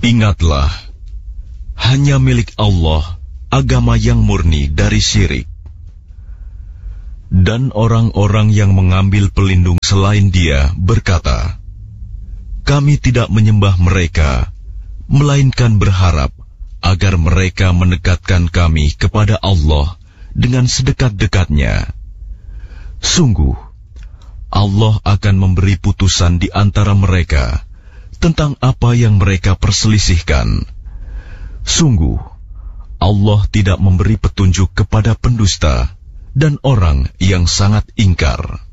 Ingatlah, hanya milik Allah agama yang murni dari syirik. Dan orang-orang yang mengambil pelindung selain Dia berkata, kami tidak menyembah mereka, melainkan berharap agar mereka mendekatkan kami kepada Allah dengan sedekat-dekatnya. Sungguh, Allah akan memberi putusan di antara mereka tentang apa yang mereka perselisihkan. Sungguh, Allah tidak memberi petunjuk kepada pendusta dan orang yang sangat ingkar.